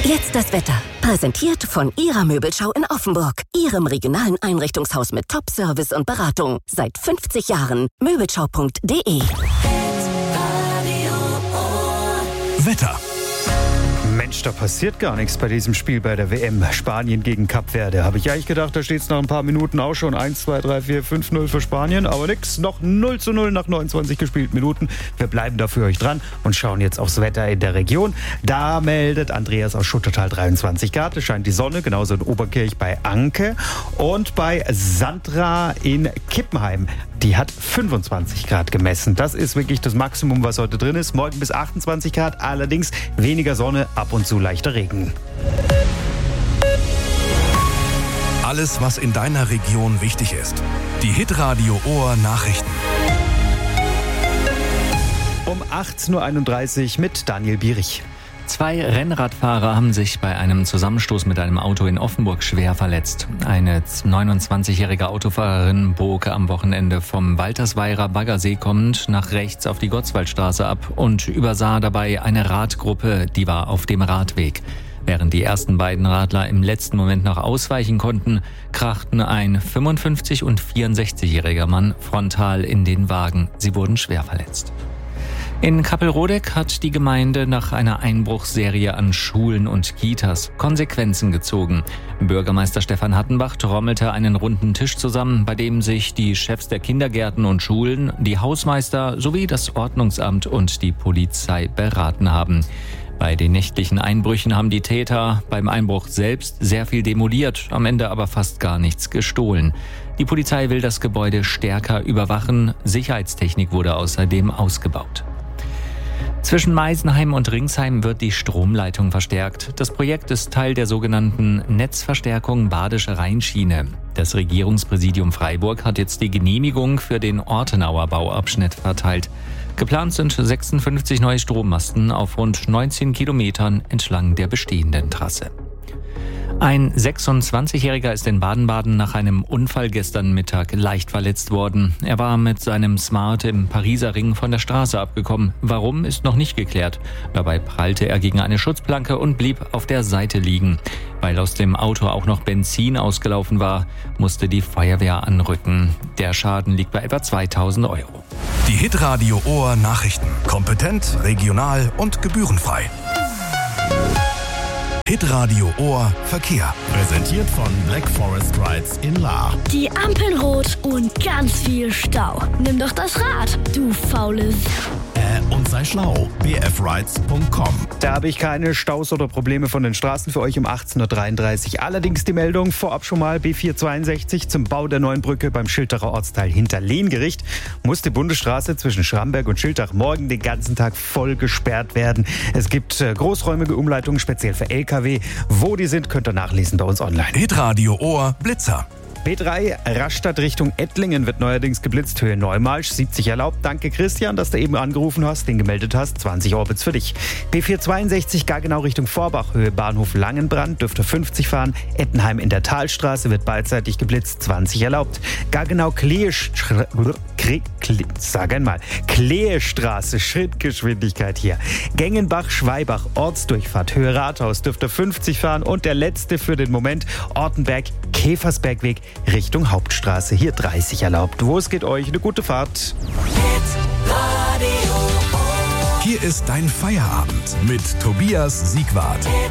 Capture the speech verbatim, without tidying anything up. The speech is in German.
Jetzt das Wetter. Präsentiert von Ihrer Möbelschau in Offenburg. Ihrem regionalen Einrichtungshaus mit Top-Service und Beratung. Seit fünfzig Jahren. Möbelschau punkt de. Wetter. Mensch, da passiert gar nichts bei diesem Spiel bei der W M. Spanien gegen Kap Verde. Habe ich eigentlich gedacht, da steht es nach ein paar Minuten auch schon eins, zwei, drei, vier, fünf, null für Spanien. Aber nix, noch null zu null nach neunundzwanzig gespielten Minuten. Wir bleiben da für euch dran und schauen jetzt aufs Wetter in der Region. Da meldet Andreas aus Schuttertal dreiundzwanzig Grad. Es scheint die Sonne, genauso in Oberkirch bei Anke. Und bei Sandra in Kippenheim. Die hat fünfundzwanzig Grad gemessen. Das ist wirklich das Maximum, was heute drin ist. Morgen bis achtundzwanzig Grad, allerdings weniger Sonne, ab und zu leichter Regen. Alles, was in deiner Region wichtig ist. Die Hitradio Ohr Nachrichten. Um achtzehn Uhr einunddreißig mit Daniel Bierich. Zwei Rennradfahrer haben sich bei einem Zusammenstoß mit einem Auto in Offenburg schwer verletzt. Eine neunundzwanzigjährige Autofahrerin bog am Wochenende vom Waltersweirer Baggersee kommend nach rechts auf die Gottswaldstraße ab und übersah dabei eine Radgruppe, die war auf dem Radweg. Während die ersten beiden Radler im letzten Moment noch ausweichen konnten, krachten ein fünfundfünfzig- und vierundsechzigjähriger Mann frontal in den Wagen. Sie wurden schwer verletzt. In Kappelrodeck hat die Gemeinde nach einer Einbruchsserie an Schulen und Kitas Konsequenzen gezogen. Bürgermeister Stefan Hattenbach trommelte einen runden Tisch zusammen, bei dem sich die Chefs der Kindergärten und Schulen, die Hausmeister sowie das Ordnungsamt und die Polizei beraten haben. Bei den nächtlichen Einbrüchen haben die Täter beim Einbruch selbst sehr viel demoliert, am Ende aber fast gar nichts gestohlen. Die Polizei will das Gebäude stärker überwachen. Sicherheitstechnik wurde außerdem ausgebaut. Zwischen Meisenheim und Ringsheim wird die Stromleitung verstärkt. Das Projekt ist Teil der sogenannten Netzverstärkung Badische Rheinschiene. Das Regierungspräsidium Freiburg hat jetzt die Genehmigung für den Ortenauer Bauabschnitt verteilt. Geplant sind sechsundfünfzig neue Strommasten auf rund neunzehn Kilometern entlang der bestehenden Trasse. Ein sechsundzwanzigjähriger ist in Baden-Baden nach einem Unfall gestern Mittag leicht verletzt worden. Er war mit seinem Smart im Pariser Ring von der Straße abgekommen. Warum, ist noch nicht geklärt. Dabei prallte er gegen eine Schutzplanke und blieb auf der Seite liegen. Weil aus dem Auto auch noch Benzin ausgelaufen war, musste die Feuerwehr anrücken. Der Schaden liegt bei etwa zweitausend Euro. Die Hitradio Ohr Nachrichten. Kompetent, regional und gebührenfrei. Hitradio Ohr Verkehr. Präsentiert von Black Forest Rides in Lahr. Die Ampeln rot und ganz viel Stau. Nimm doch das Rad, du faule S- Äh, und sei schlau. b f rides punkt com. Da habe ich keine Staus oder Probleme von den Straßen für euch um achtzehn Uhr dreiunddreißig. Allerdings die Meldung vorab schon mal B vierhundertzweiundsechzig zum Bau der neuen Brücke beim Schildacher Ortsteil Hinterlehngericht. Muss die Bundesstraße zwischen Schramberg und Schildach morgen den ganzen Tag voll gesperrt werden. Es gibt äh, großräumige Umleitungen speziell für L K W. Wo die sind, könnt ihr nachlesen bei uns online. Hitradio Ohr Blitzer. B drei Rastatt Richtung Ettlingen wird neuerdings geblitzt. Höhe Neumarsch, siebzig erlaubt. Danke Christian, dass du eben angerufen hast, den gemeldet hast. zwanzig Orbits für dich. B vierhundertzweiundsechzig Gargenau Richtung Vorbach. Höhe Bahnhof Langenbrand, dürfte fünfzig fahren. Ettenheim in der Talstraße wird beidseitig geblitzt. zwanzig erlaubt. Gargenau Kleesch... Kle, Kle, sag einmal. Kleestraße, Schrittgeschwindigkeit hier. Gengenbach, Schweibach, Ortsdurchfahrt, Höhe Rathaus, dürfte fünfzig fahren. Und der letzte für den Moment, Ortenberg, Käfersbergweg Richtung Hauptstraße. Hier dreißig erlaubt. Wo es geht euch? Eine gute Fahrt. Hier ist dein Feierabend mit Tobias Siegwart.